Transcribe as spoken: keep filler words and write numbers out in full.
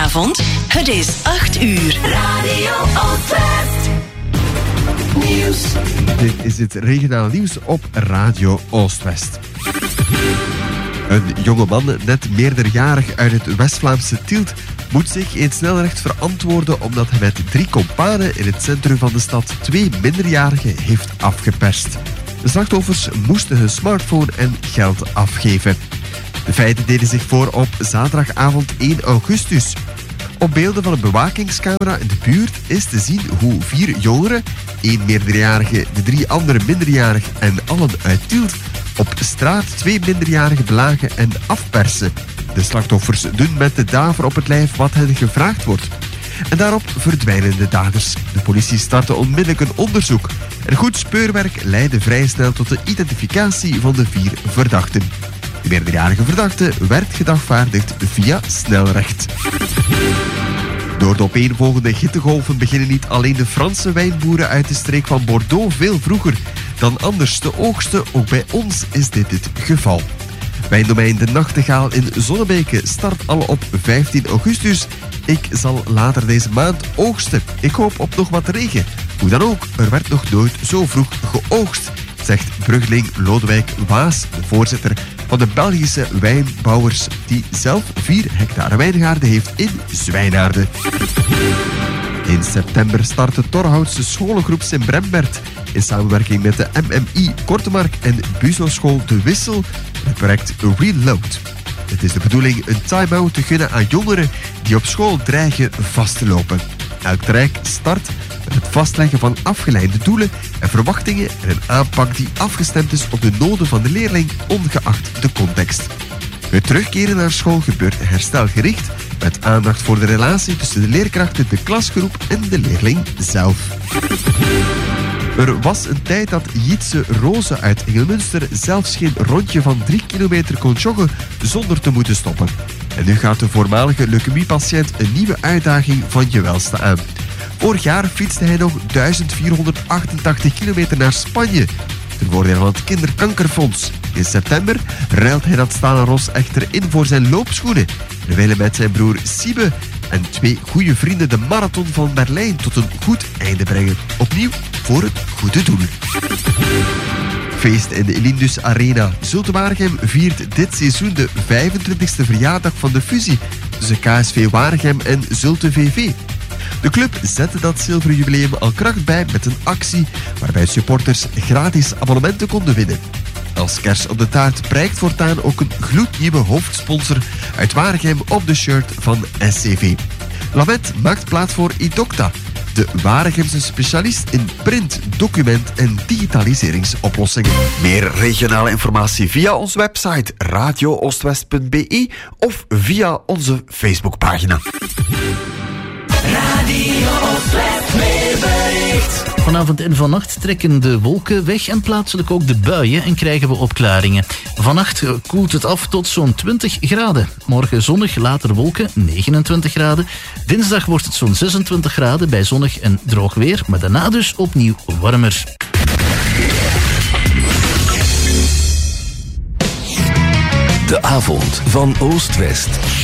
Goedenavond, het is acht uur. Radio Oostwest. Nieuws. Dit is het regionaal nieuws op Radio Oostwest. Een jonge man, net meerderjarig uit het West-Vlaamse Tielt, moet zich in snelrecht verantwoorden omdat hij met drie kompanen in het centrum van de stad twee minderjarigen heeft afgeperst. De slachtoffers moesten hun smartphone en geld afgeven. De feiten deden zich voor op zaterdagavond één augustus. Op beelden van een bewakingscamera in de buurt is te zien hoe vier jongeren, één meerderjarige, de drie andere minderjarigen en allen uit Tielt, op straat twee minderjarigen belagen en afpersen. De slachtoffers doen met de daver op het lijf wat hen gevraagd wordt. En daarop verdwijnen de daders. De politie startte onmiddellijk een onderzoek. En goed speurwerk leidde vrij snel tot de identificatie van de vier verdachten. De meerderjarige verdachte werd gedagvaardigd via snelrecht. Door de opeenvolgende hittegolven beginnen niet alleen de Franse wijnboeren uit de streek van Bordeaux veel vroeger dan anders te oogsten. Ook bij ons is dit het geval. Wijndomein De Nachtegaal in Zonnebeke start al op vijftien augustus. Ik zal later deze maand oogsten. Ik hoop op nog wat regen. Hoe dan ook, er werd nog nooit zo vroeg geoogst, zegt bruggeling Lodewijk Waas, de voorzitter van de Belgische wijnbouwers, die zelf vier hectare wijngaarden heeft in Zwijnaarden. In september start de Torhoutse scholengroep Sint-Brembert in samenwerking met de M M I Kortemark en Buzo-school De Wissel het project Reload. Het is de bedoeling een time-out te gunnen aan jongeren die op school dreigen vast te lopen. Elk traject start met het vastleggen van afgeleide doelen en verwachtingen en een aanpak die afgestemd is op de noden van de leerling, ongeacht de context. Het terugkeren naar school gebeurt herstelgericht, met aandacht voor de relatie tussen de leerkrachten, de klasgroep en de leerling zelf. Er was een tijd dat Jitse Roze uit Engelmunster zelfs geen rondje van drie kilometer kon joggen zonder te moeten stoppen. En nu gaat de voormalige leukemiepatiënt een nieuwe uitdaging van je welste aan. Vorig jaar fietste hij nog duizend vierhonderdachtentachtig kilometer naar Spanje, ten voordele van het Kinderkankerfonds. In september ruilt hij dat stalen ros echter in voor zijn loopschoenen, terwijl hij met zijn broer Siebe en twee goede vrienden de marathon van Berlijn tot een goed einde brengen. Opnieuw voor het goede doel. Feest in de Elindus Arena. Zulte Waregem viert dit seizoen de vijfentwintigste verjaardag van de fusie tussen K S V Waregem en Zulte V V. De club zette dat zilveren jubileum al kracht bij met een actie waarbij supporters gratis abonnementen konden winnen. Als kers op de taart prijkt voortaan ook een gloednieuwe hoofdsponsor uit Waregem op de shirt van S C V. Lamet maakt plaats voor Idocta, de Waregemse specialist in print, document en digitaliseringsoplossingen. Meer regionale informatie via onze website radio oostwest punt b e of via onze Facebookpagina. Radio Oostwest weerbericht. Vanavond en vannacht trekken de wolken weg en plaatselijk ook de buien en krijgen we opklaringen. Vannacht koelt het af tot zo'n twintig graden. Morgen zonnig, later wolken, negenentwintig graden. Dinsdag wordt het zo'n zesentwintig graden bij zonnig en droog weer, maar daarna dus opnieuw warmer. De avond van Oost-West.